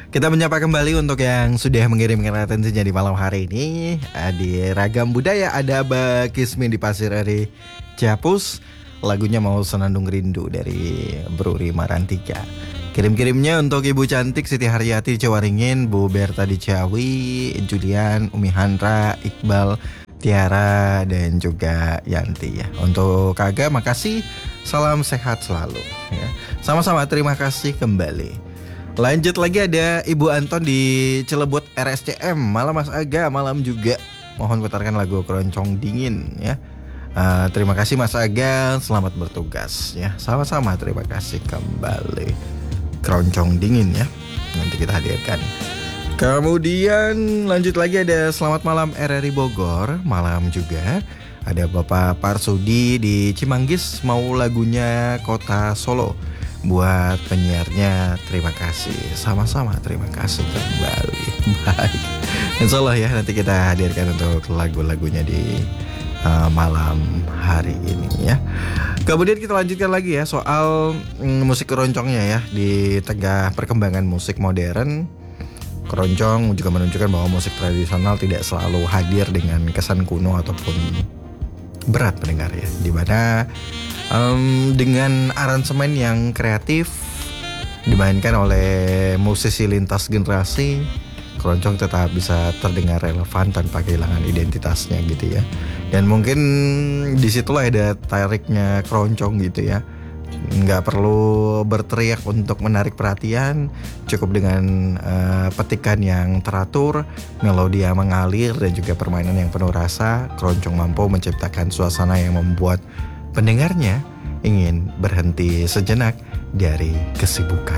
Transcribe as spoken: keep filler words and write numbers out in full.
Kita menyapa kembali untuk yang sudah mengirimkan atensinya di malam hari ini. Di Ragam Budaya ada Abah Kismin di Pasir Ari Ciapus. Lagunya Mau Senandung Rindu dari Bruri Marantika. Kirim-kirimnya untuk Ibu Cantik Siti Haryati di Cewaringin, Bu Berta di Ciawi, Julian, Umi Handra, Iqbal, Tiara, dan juga Yanti ya. Untuk Kaga makasih, salam sehat selalu ya. Sama-sama, terima kasih kembali. Lanjut lagi ada Ibu Anton di Cilebut R S C M. Malam Mas Aga, malam juga. Mohon putarkan lagu Keroncong Dingin ya. uh, Terima kasih Mas Aga, selamat bertugas ya. Sama-sama, terima kasih kembali. Keroncong Dingin ya, nanti kita hadirkan. Kemudian lanjut lagi ada Selamat Malam R R I Bogor. Malam juga ada Bapak Parsudi di Cimanggis, mau lagunya Kota Solo. Buat penyiarnya terima kasih. Sama-sama terima kasih kembali. Baik, insya Allah ya nanti kita hadirkan untuk lagu-lagunya di uh, malam hari ini ya. Kemudian kita lanjutkan lagi ya soal mm, musik keroncongnya ya. Di tengah perkembangan musik modern, keroncong juga menunjukkan bahwa musik tradisional tidak selalu hadir dengan kesan kuno ataupun berat pendengar ya. Dimana um, dengan aransemen yang kreatif dimainkan oleh musisi lintas generasi, keroncong tetap bisa terdengar relevan tanpa kehilangan identitasnya gitu ya. Dan mungkin disitulah ada tariknya keroncong gitu ya. Nggak perlu berteriak untuk menarik perhatian, cukup dengan uh, petikan yang teratur, melodi yang mengalir, dan juga permainan yang penuh rasa. Keroncong mampu menciptakan suasana yang membuat pendengarnya ingin berhenti sejenak dari kesibukan.